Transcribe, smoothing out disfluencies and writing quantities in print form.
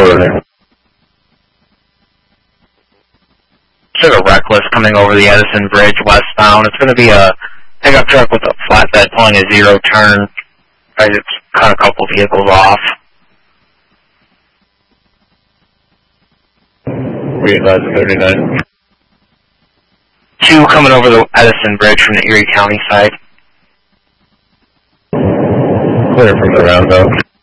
Quarter. Sort of reckless coming over the Edison Bridge westbound. It's going to be a pickup truck with a flatbed pulling a zero turn. I just cut a couple vehicles off. Read last 39. 2 coming over the Edison Bridge from the Erie County side. Clear from the roundabout.